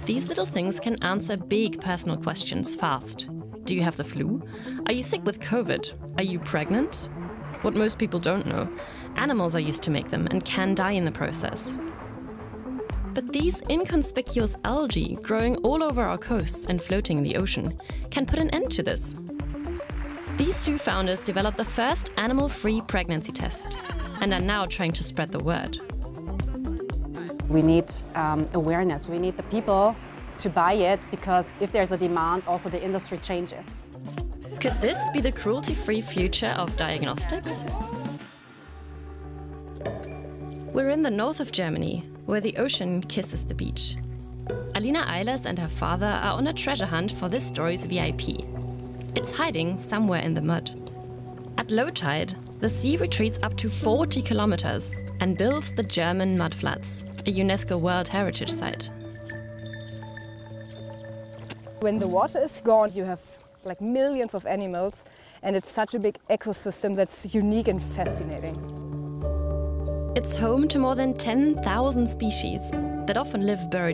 these little things can answer big personal questions fast. Do you have the flu? Are you sick with COVID? Are you pregnant? What most people don't know, animals are used to make them and can die in the process. But these inconspicuous algae growing all over our coasts and floating in the ocean can put an end to this. These two founders developed the first animal-free pregnancy test and are now trying to spread the word. We need awareness. We need the people to buy it, because if there's a demand, also the industry changes. Could this be the cruelty-free future of diagnostics? We're in the north of Germany, where the ocean kisses the beach. Alina Eilers and her father are on a treasure hunt for this story's VIP. It's hiding somewhere in the mud. At low tide, the sea retreats up to 40 kilometers and builds the German mudflats, a UNESCO World Heritage Site. When the water is gone, you have like millions of animals, and it's such a big ecosystem that's unique and fascinating. It's home to more than 10,000 species that often live buried